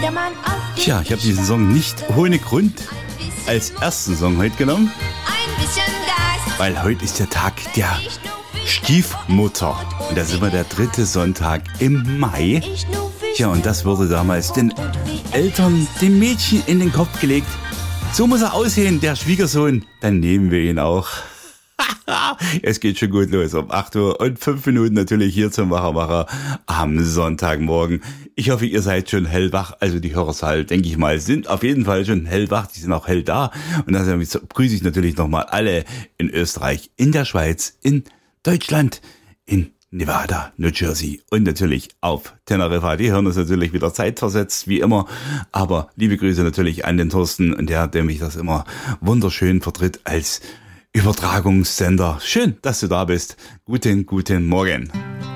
Tja, ich habe diesen Song nicht ohne Grund als ersten Song heute genommen, weil heute ist der Tag der Stiefmutter. Und das ist immer der 3. Sonntag im Mai. Tja, und das wurde damals den Eltern, dem Mädchen in den Kopf gelegt. So muss er aussehen, der Schwiegersohn. Dann nehmen wir ihn auch. Es geht schon gut los. Um 8 Uhr und 5 Minuten natürlich hier zum Wachermacher am Sonntagmorgen. Ich hoffe, ihr seid schon hellwach. Also die Hörerzahl, denke ich mal, sind auf jeden Fall schon hellwach. Die sind auch hell da. Und dann grüße ich natürlich nochmal alle in Österreich, in der Schweiz, in Deutschland, in Nevada, New Jersey und natürlich auf Teneriffa. Die hören uns natürlich wieder zeitversetzt, wie immer. Aber liebe Grüße natürlich an den Thorsten und der mich das immer wunderschön vertritt als Übertragungssender. Schön, dass du da bist. Guten Morgen.